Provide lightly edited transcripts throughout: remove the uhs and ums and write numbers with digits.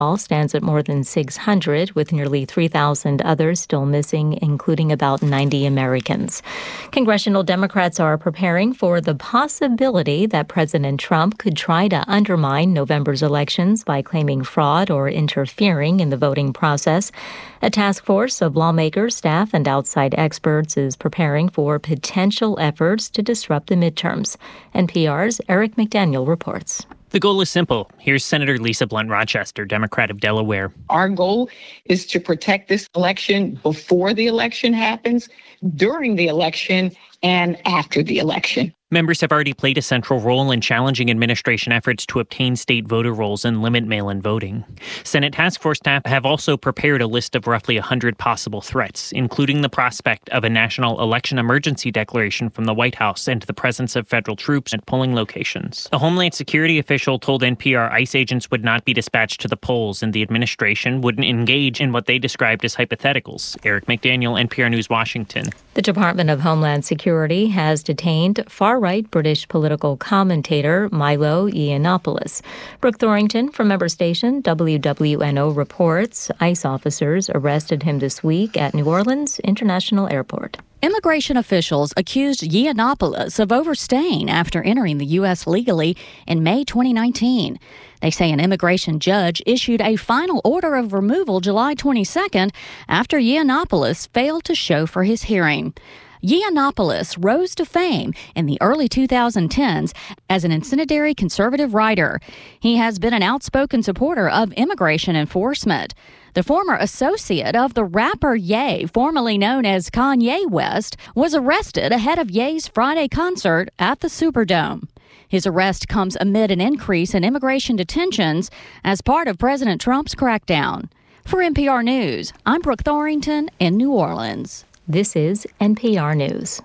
All stands at more than 600, with nearly 3,000 others still missing, including about 90 Americans. Congressional Democrats are preparing for the possibility that President Trump could try to undermine November's elections by claiming fraud or interfering in the voting process. A task force of lawmakers, staff, and outside experts is preparing for potential efforts to disrupt the midterms. NPR's Eric McDaniel reports. The goal is simple. Here's Senator Lisa Blunt Rochester, Democrat of Delaware. Our goal is to protect this election before the election happens, during the election, and after the election. Members have already played a central role in challenging administration efforts to obtain state voter rolls and limit mail-in voting. Senate task force staff have also prepared a list of roughly 100 possible threats, including the prospect of a national election emergency declaration from the White House and the presence of federal troops at polling locations. A Homeland Security official told NPR ICE agents would not be dispatched to the polls and the administration wouldn't engage in what they described as hypotheticals. Eric McDaniel, NPR News, Washington. The Department of Homeland Security has detained far-right British political commentator Milo Yiannopoulos. Brooke Thorrington from member station WWNO reports ICE officers arrested him this week at New Orleans International Airport. Immigration officials accused Yiannopoulos of overstaying after entering the U.S. legally in May 2019. They say an immigration judge issued a final order of removal July 22nd after Yiannopoulos failed to show for his hearing. Yiannopoulos rose to fame in the early 2010s as an incendiary conservative writer. He has been an outspoken supporter of immigration enforcement. The former associate of the rapper Ye, formerly known as Kanye West, was arrested ahead of Ye's Friday concert at the Superdome. His arrest comes amid an increase in immigration detentions as part of President Trump's crackdown. For NPR News, I'm Brooke Thorrington in New Orleans. This is NPR News.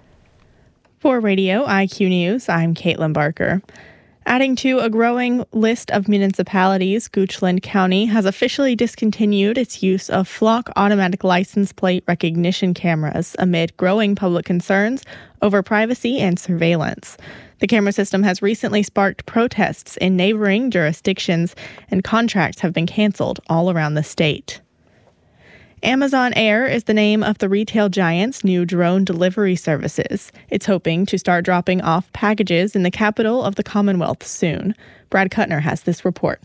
For Radio IQ News, I'm Caitlin Barker. Adding to a growing list of municipalities, Goochland County has officially discontinued its use of Flock automatic license plate recognition cameras amid growing public concerns over privacy and surveillance. The camera system has recently sparked protests in neighboring jurisdictions, and contracts have been canceled all around the state. Amazon Air is the name of the retail giant's new drone delivery services. It's hoping to start dropping off packages in the capital of the Commonwealth soon. Brad Kuttner has this report.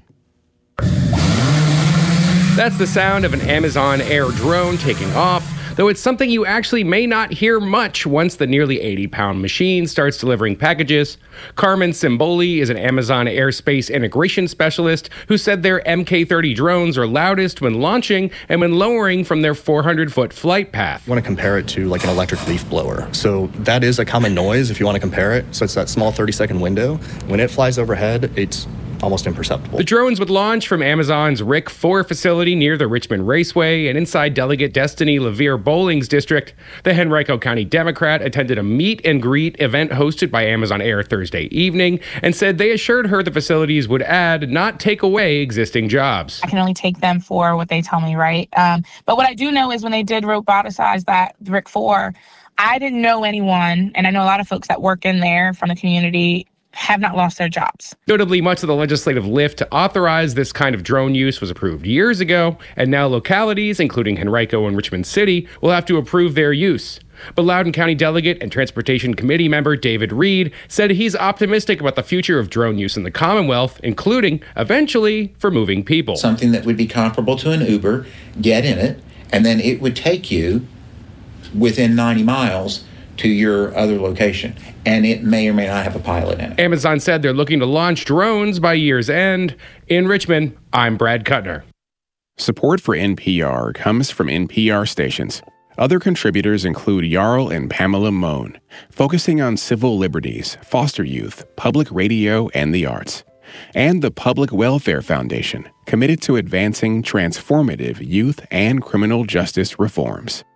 That's the sound of an Amazon Air drone taking off, though it's something you actually may not hear much once the nearly 80-pound machine starts delivering packages. Carmen Simboli is an Amazon Airspace integration specialist who said their MK-30 drones are loudest when launching and when lowering from their 400-foot flight path. I want to compare it to like an electric leaf blower. So that is a common noise if you want to compare it. So it's that small 30-second window. When it flies overhead, it's almost imperceptible. The drones would launch from Amazon's RIC 4 facility near the Richmond Raceway and inside Delegate Destiny LeVere Bowling's district. The Henrico County Democrat attended a meet and greet event hosted by Amazon Air Thursday evening and said they assured her the facilities would add, not take away, existing jobs. I can only take them for what they tell me, right? But what I do know is when they did roboticize that RIC 4, I didn't know anyone, and I know a lot of folks that work in there from the community have not lost their jobs. Notably, much of the legislative lift to authorize this kind of drone use was approved years ago, and now localities, including Henrico and Richmond City, will have to approve their use. But Loudoun County Delegate and Transportation Committee member David Reed said he's optimistic about the future of drone use in the Commonwealth, including, eventually, for moving people. Something that would be comparable to an Uber, get in it, and then it would take you within 90 miles to your other location, and it may or may not have a pilot in it. Amazon said they're looking to launch drones by year's end. In Richmond, I'm Brad Kuttner. Support for NPR comes from NPR stations. Other contributors include Jarl and Pamela Mohn, focusing on civil liberties, foster youth, public radio, and the arts. And the Public Welfare Foundation, committed to advancing transformative youth and criminal justice reforms.